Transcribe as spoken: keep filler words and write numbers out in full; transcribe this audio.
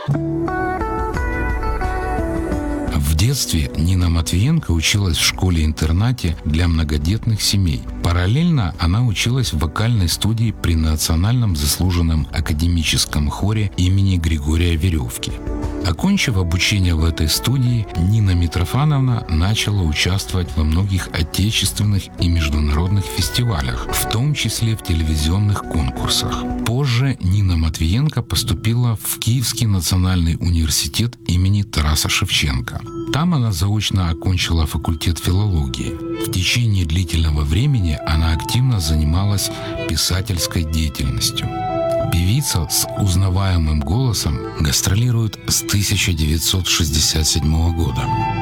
В детстве Нина Матвиенко училась в школе-интернате для многодетных семей. Параллельно она училась в вокальной студии при Национальном заслуженном академическом хоре имени Григория Веревки. Окончив обучение в этой студии, Нина Митрофановна начала участвовать во многих отечественных и международных фестивалях, в том числе в телевизионных конкурсах. Позже Нина Матвиенко поступила в Киевский национальный университет имени Тараса Шевченко. Там она заочно окончила факультет филологии. В течение длительного времени она активно занималась писательской деятельностью. Певица с узнаваемым голосом гастролирует с тысяча девятьсот шестьдесят седьмого года.